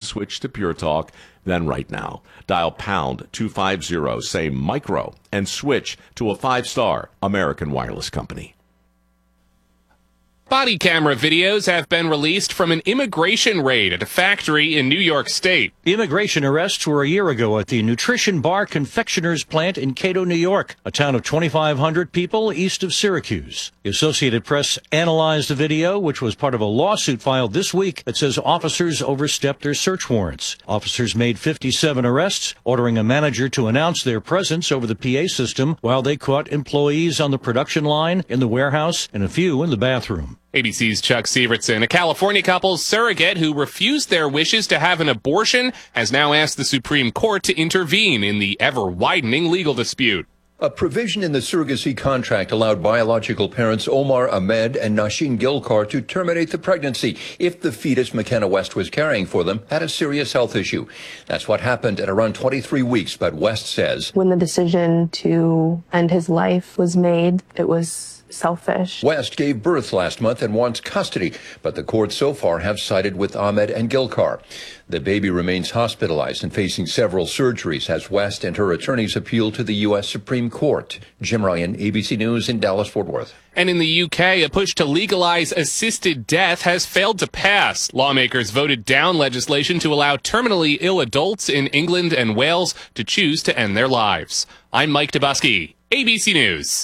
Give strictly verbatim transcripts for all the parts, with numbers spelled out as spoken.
switch to Pure Talk, then right now. Dial pound two fifty, say micro, and switch to a five-star American Wireless company. Body camera videos have been released from an immigration raid at a factory in New York State. Immigration arrests were a year ago at the Nutrition Bar Confectioners plant in Cato, New York, a town of twenty-five hundred people east of Syracuse. The Associated Press analyzed the video, which was part of a lawsuit filed this week that says officers overstepped their search warrants. Officers made fifty-seven arrests, ordering a manager to announce their presence over the P A system while they caught employees on the production line, in the warehouse, and a few in the bathroom. A B C's Chuck Severson. A California couple's surrogate who refused their wishes to have an abortion has now asked the Supreme Court to intervene in the ever-widening legal dispute. A provision in the surrogacy contract allowed biological parents Omar Ahmed and Nashin Gilkar to terminate the pregnancy if the fetus McKenna West was carrying for them had a serious health issue. That's what happened at around twenty-three weeks, but West says when the decision to end his life was made, it was selfish. West gave birth last month and wants custody, but the courts so far have sided with Ahmed and Gilkar. The baby remains hospitalized and facing several surgeries as West and her attorneys appeal to the U S Supreme Court. Jim Ryan, A B C News in Dallas-Fort Worth. And in the U K, a push to legalize assisted death has failed to pass. Lawmakers voted down legislation to allow terminally ill adults in England and Wales to choose to end their lives. I'm Mike Dubusky, A B C News.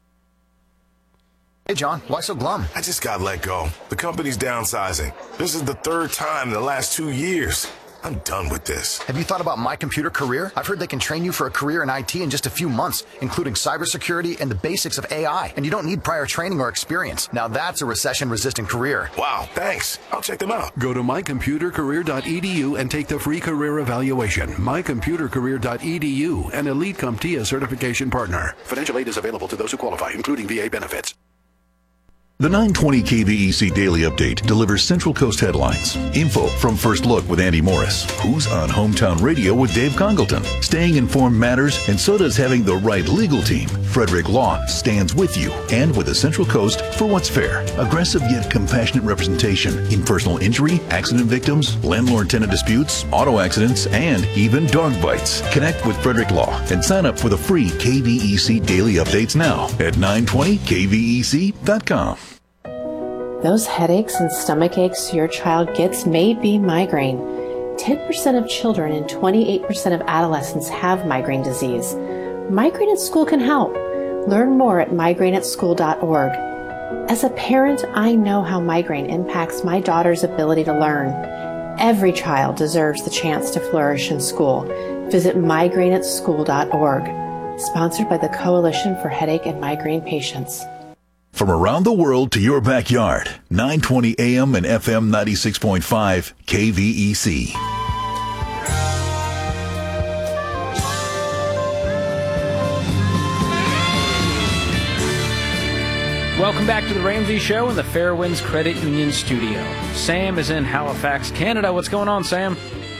Hey, John, why so glum? I just got let go. The company's downsizing. This is the third time in the last two years. I'm done with this. Have you thought about My Computer Career? I've heard they can train you for a career in I T in just a few months, including cybersecurity and the basics of A I. And you don't need prior training or experience. Now that's a recession-resistant career. Wow, thanks. I'll check them out. Go to my computer career dot e d u and take the free career evaluation. my computer career dot e d u, an Elite CompTIA certification partner. Financial aid is available to those who qualify, including V A benefits. The nine twenty K V E C Daily Update delivers Central Coast headlines. Info from First Look with Andy Morris. Who's on Hometown Radio with Dave Congleton. Staying informed matters, and so does having the right legal team. Frederick Law stands with you and with the Central Coast for what's fair. Aggressive yet compassionate representation in personal injury, accident victims, landlord-tenant disputes, auto accidents, and even dog bites. Connect with Frederick Law and sign up for the free K V E C Daily Updates now at nine twenty K V E C dot com. Those headaches and stomach aches your child gets may be migraine. ten percent of children and twenty-eight percent of adolescents have migraine disease. Migraine at School can help. Learn more at migraine at school dot org. As a parent, I know how migraine impacts my daughter's ability to learn. Every child deserves the chance to flourish in school. Visit migraine at school dot org. Sponsored by the Coalition for Headache and Migraine Patients. From around the world to your backyard, nine twenty A M and F M ninety-six point five K V E C. Welcome back to the Ramsey Show in the Fairwinds Credit Union studio. Sam is in Halifax, Canada. What's going on, Sam?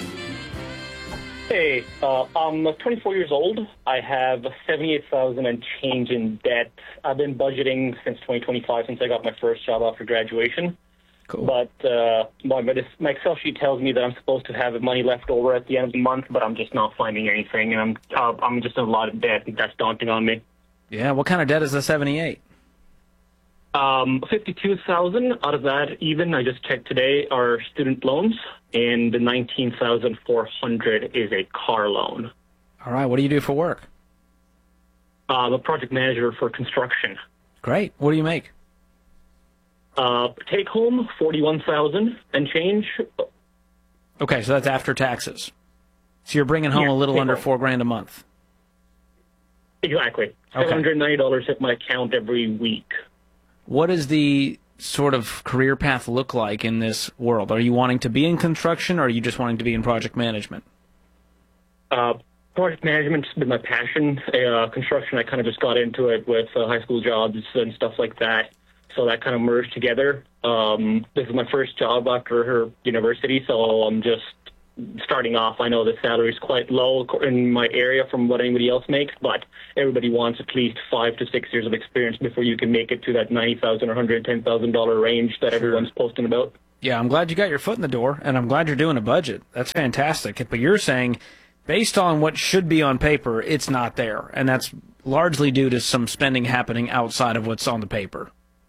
Hey, uh, I'm twenty-four years old. I have seventy-eight thousand dollars and change in debt. I've been budgeting since twenty twenty-five, since I got my first job after graduation. Cool. But uh, my, my Excel sheet tells me that I'm supposed to have money left over at the end of the month, but I'm just not finding anything, and I'm uh, I'm just in a lot of debt. That's daunting on me. Yeah, what kind of debt is the seventy-eight? Um, fifty-two thousand dollars out of that, even, I just checked today, are student loans, and the nineteen thousand four hundred dollars is a car loan. All right, what do you do for work? Uh, I'm a project manager for construction. Great. What do you make? Uh, take home, forty-one thousand dollars and change. Okay, so that's after taxes. So you're bringing home Yeah, a little under home. four grand a month. Exactly. Okay. seven hundred ninety dollars hit my account every week. What does the sort of career path look like in this world? Are you wanting to be in construction, or are you just wanting to be in project management? Uh, project management's been my passion. Uh, construction, I kind of just got into it with uh, high school jobs and stuff like that. So that kind of merged together. Um, this is my first job after her university, so I'm just starting off. I know the salary is quite low in my area from what anybody else makes, but everybody wants at least five to six years of experience before you can make it to that ninety thousand dollars or one hundred ten thousand dollars range that everyone's posting about. Yeah, I'm glad you got your foot in the door, and I'm glad you're doing a budget. That's fantastic. But you're saying, based on what should be on paper, it's not there, and that's largely due to some spending happening outside of what's on the paper.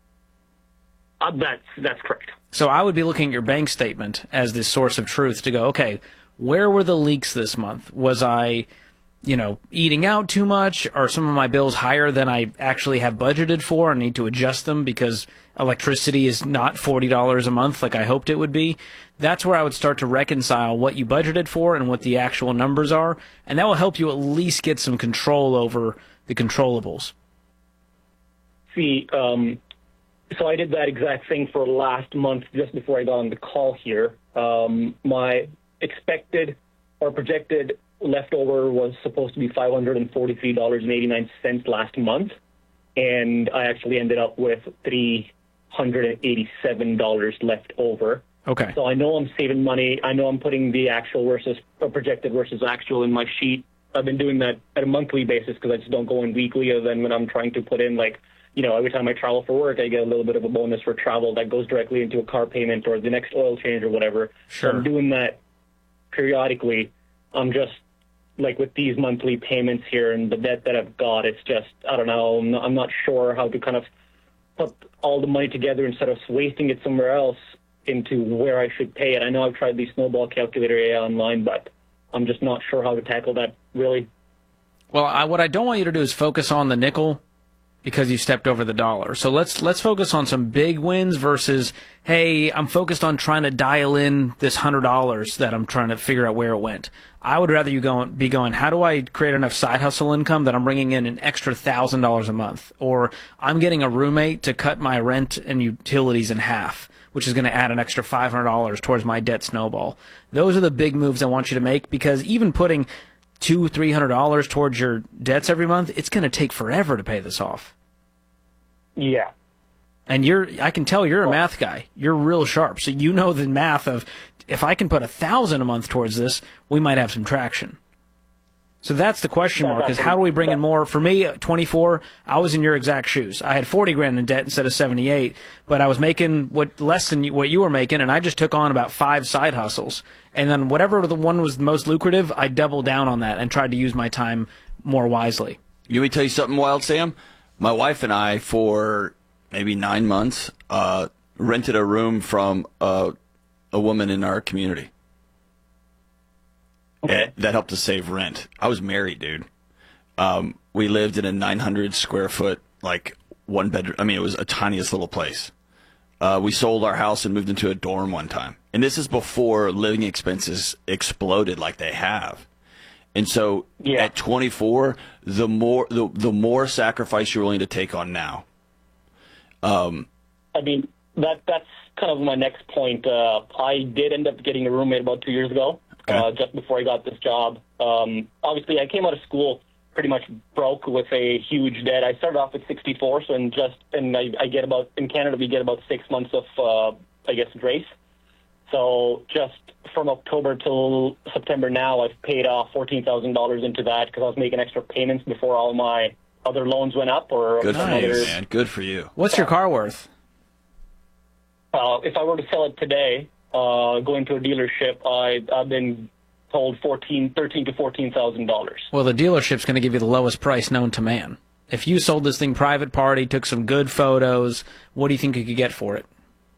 Uh, that's, that's correct. So I would be looking at your bank statement as this source of truth to go, okay, where were the leaks this month? Was I, you know, eating out too much? Are some of my bills higher than I actually have budgeted for? I need to adjust them because electricity is not forty dollars a month like I hoped it would be. That's where I would start to reconcile what you budgeted for and what the actual numbers are, and that will help you at least get some control over the controllables. See, um, so I did that exact thing for last month just before I got on the call here. Um, my expected or projected leftover was supposed to be five hundred forty-three dollars and eighty-nine cents last month, and I actually ended up with three hundred eighty-seven dollars left over. Okay. So I know I'm saving money. I know I'm putting the actual versus or projected versus actual in my sheet. I've been doing that at a monthly basis because I just don't go in weekly, other than when I'm trying to put in, like, you know, every time I travel for work, I get a little bit of a bonus for travel that goes directly into a car payment or the next oil change or whatever. Sure. So I'm doing that periodically. I'm just, like, with these monthly payments here and the debt that I've got, it's just, I don't know, I'm not, I'm not sure how to kind of put all the money together instead of wasting it somewhere else into where I should pay it. I know I've tried the snowball calculator A I online, but I'm just not sure how to tackle that, really. Well, I, what I don't want you to do is focus on the nickel because you stepped over the dollar. So let's let's focus on some big wins versus, hey, I'm focused on trying to dial in this one hundred dollars that I'm trying to figure out where it went. I would rather you go be going, how do I create enough side hustle income that I'm bringing in an extra one thousand dollars a month? Or I'm getting a roommate to cut my rent and utilities in half, which is going to add an extra five hundred dollars towards my debt snowball. Those are the big moves I want you to make, because even putting two hundred dollars, three hundred dollars towards your debts every month, it's going to take forever to pay this off. Yeah. And you're, I can tell you're a math guy. You're real sharp. So you know the math of, if I can put a thousand a month towards this, we might have some traction. So that's the question mark, is how do we bring in more? For me, at twenty-four, I was in your exact shoes. I had forty grand in debt instead of seventy-eight, but I was making what less than what you were making, and I just took on about five side hustles. And then whatever the one was the most lucrative, I doubled down on that and tried to use my time more wisely. You want me to tell you something wild, Sam? My wife and I, for maybe nine months, uh, rented a room from uh, a woman in our community. Okay. That helped us save rent. I was married, dude. Um, we lived in a nine hundred square foot, like, one bedroom. I mean, it was a tiniest little place. Uh, we sold our house and moved into a dorm one time. And this is before living expenses exploded like they have. And so yeah. At twenty-four, the more the, the more sacrifice you're willing to take on now. Um, I mean, that that's kind of my next point. Uh, I did end up getting a roommate about two years ago. Okay. Uh, just before I got this job. Um, obviously, I came out of school pretty much broke with a huge debt. I started off at sixty-four, so in just and I, I get about in Canada we get about six months of uh, I guess grace. So just from October till September now, I've paid off fourteen thousand dollars into that because I was making extra payments before all my other loans went up. Or good for you, other, man. Good for you. What's your car worth? Uh, if I were to sell it today. Uh, going to a dealership, I, I've been told fourteen, thirteen to fourteen thousand dollars. Well, the dealership's going to give you the lowest price known to man. If you sold this thing private party, took some good photos, what do you think you could get for it?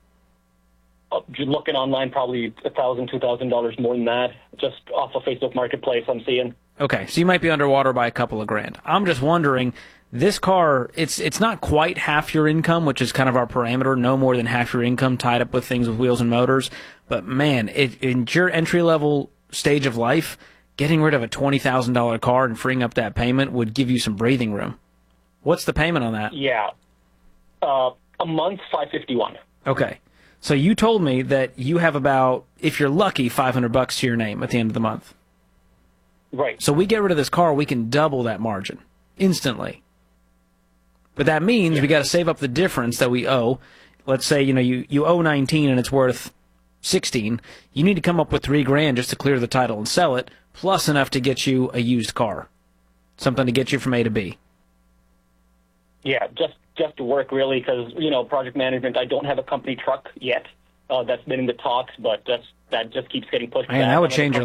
Uh, looking online, probably a thousand, two thousand dollars more than that, just off of Facebook Marketplace. I'm seeing. Okay, so you might be underwater by a couple of grand. I'm just wondering. This car, it's it's not quite half your income, which is kind of our parameter, no more than half your income tied up with things with wheels and motors. But, man, it, in your entry-level stage of life, getting rid of a twenty thousand dollars car and freeing up that payment would give you some breathing room. What's the payment on that? Yeah. Uh, a month, five fifty-one. Okay. So you told me that you have about, if you're lucky, five hundred bucks to your name at the end of the month. Right. So we get rid of this car, we can double that margin instantly. But that means yeah. we got to save up the difference that we owe. Let's say, you know, you, you owe nineteen and it's worth sixteen. You need to come up with three grand just to clear the title and sell it, plus enough to get you a used car. Something to get you from A to B. Yeah, just, just to work, really, because, you know, project management, I don't have a company truck yet. uh, that's been in the talks, but that's, that just keeps getting pushed Man, back. that would Another change your